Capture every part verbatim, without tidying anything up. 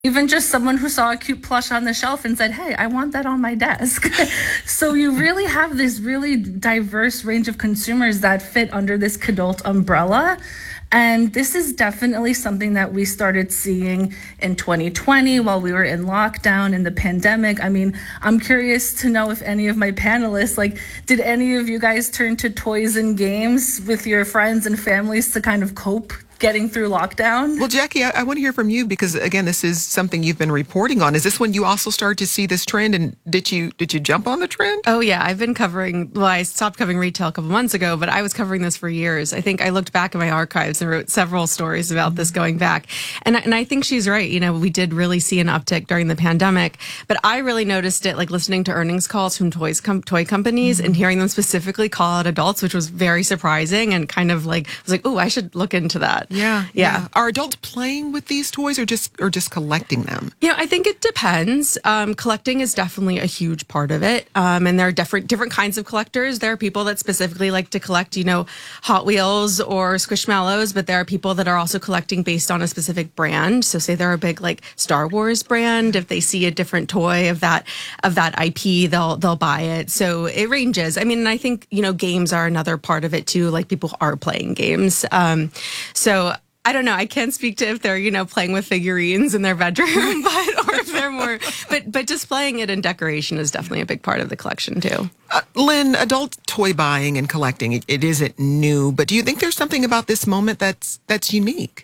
Even just someone who saw a cute plush on the shelf and said, hey, I want that on my desk. So you really have this really diverse range of consumers that fit under this kidult umbrella. And this is definitely something that we started seeing in twenty twenty while we were in lockdown in the pandemic. I mean, I'm curious to know if any of my panelists, like, did any of you guys turn to toys and games with your friends and families to kind of cope getting through lockdown? Well, Jackie, I, I want to hear from you because, again, this is something you've been reporting on. Is this when you also started to see this trend, and did you did you jump on the trend? Oh, yeah. I've been covering, well, I stopped covering retail a couple months ago, but I was covering this for years. I think I looked back at my archives and wrote several stories about this going back. And, and I think she's right. You know, we did really see an uptick during the pandemic, but I really noticed it like listening to earnings calls from toys com- toy companies mm-hmm. and hearing them specifically call out adults, which was very surprising and kind of like, I was like, oh, I should look into that. Yeah, yeah. Yeah. Are adults playing with these toys or just or just collecting them? Yeah, I think it depends. Um, collecting is definitely a huge part of it. Um, and there are different different kinds of collectors. There are people that specifically like to collect, you know, Hot Wheels or Squishmallows, but there are people that are also collecting based on a specific brand. So say they're a big like Star Wars brand. If they see a different toy of that of that I P, they'll they'll buy it. So it ranges. I mean, and I think, you know, games are another part of it too. Like people are playing games. Um, so I don't know. I can't speak to if they're, you know, playing with figurines in their bedroom, but or if they're more, but but displaying it in decoration is definitely a big part of the collection too. Uh, Lynn, adult toy buying and collecting, it, it isn't new, but do you think there's something about this moment that's that's unique?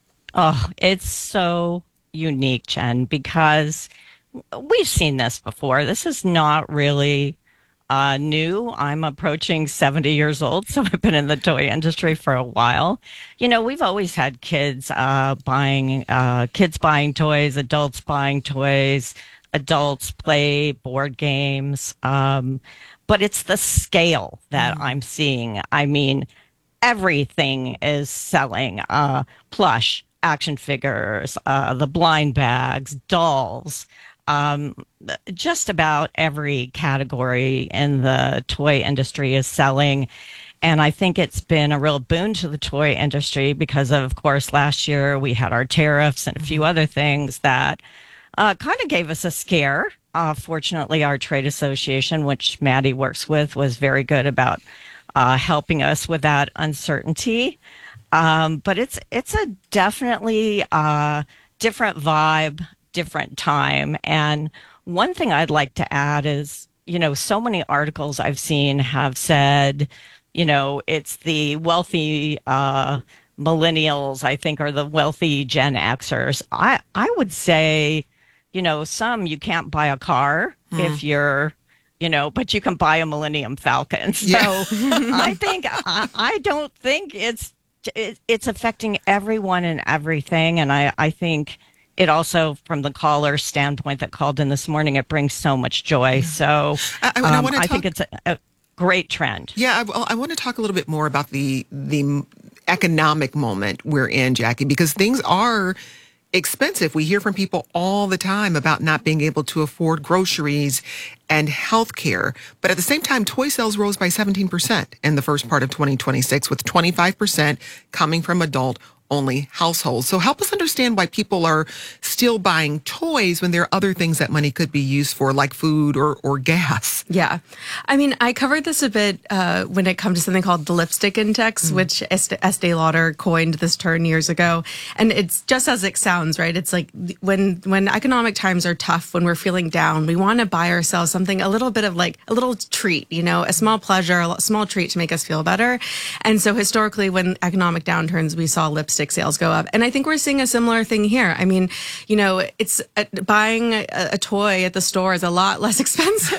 Oh, it's so unique, Jen, because we've seen this before. This is not really Uh, new. I'm approaching seventy years old, so I've been in the toy industry for a while. You know, we've always had kids uh, buying, uh, kids buying toys, adults buying toys, adults play board games. Um, but it's the scale that mm. I'm seeing. I mean, everything is selling. Uh, plush, action figures, uh, the blind bags, dolls. Um, just about every category in the toy industry is selling. And I think it's been a real boon to the toy industry because, of course, last year we had our tariffs and a few other things that uh, kind of gave us a scare. Uh, fortunately, our trade association, which Maddie works with, was very good about uh, helping us with that uncertainty. Um, but it's it's a definitely uh, different vibe, different time. And one thing I'd like to add is, you know, so many articles I've seen have said, you know, it's the wealthy uh, millennials, I think, are the wealthy Gen Xers. I, I would say, you know, some you can't buy a car mm. if you're, you know, but you can buy a Millennium Falcon. So yeah. I think, I, I don't think it's, it, it's affecting everyone and everything. And I, I think, it also, from the caller standpoint that called in this morning, it brings so much joy. So I, I, um, I, I talk, think it's a, a great trend. Yeah, I, I want to talk a little bit more about the the economic moment we're in, Jackie, because things are expensive. We hear from people all the time about not being able to afford groceries and health care. But at the same time, toy sales rose by seventeen percent in the first part of twenty twenty-six, with twenty-five percent coming from adult only households. So help us understand why people are still buying toys when there are other things that money could be used for, like food or, or gas. Yeah. I mean, I covered this a bit uh, when it comes to something called the lipstick index, mm-hmm. which Estee Lauder coined this term years ago. And it's just as it sounds, right? It's like when, when economic times are tough, when we're feeling down, we want to buy ourselves something, a little bit of like a little treat, you know, a small pleasure, a small treat to make us feel better. And so historically, when economic downturns, we saw lipstick sales go up. And I think we're seeing a similar thing here. I mean, you know, it's uh, buying a, a toy at the store is a lot less expensive.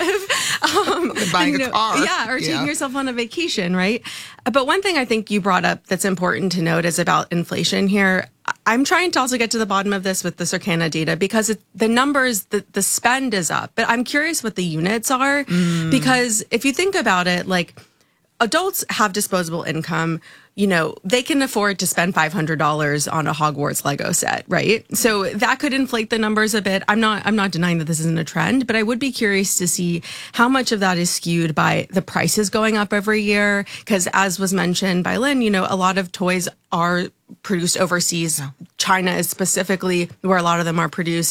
um, than buying and, a car. Yeah, or taking yeah. yourself on a vacation, right? But one thing I think you brought up that's important to note is about inflation here. I'm trying to also get to the bottom of this with the Circana data because it, the numbers, the, the spend is up. But I'm curious what the units are mm. because if you think about it, like adults have disposable income. You know, they can afford to spend five hundred dollars on a Hogwarts Lego set, right? So that could inflate the numbers a bit. I'm not I'm not denying that this isn't a trend, but I would be curious to see how much of that is skewed by the prices going up every year. Because as was mentioned by Lynn, you know, a lot of toys are produced overseas. China is specifically where a lot of them are produced.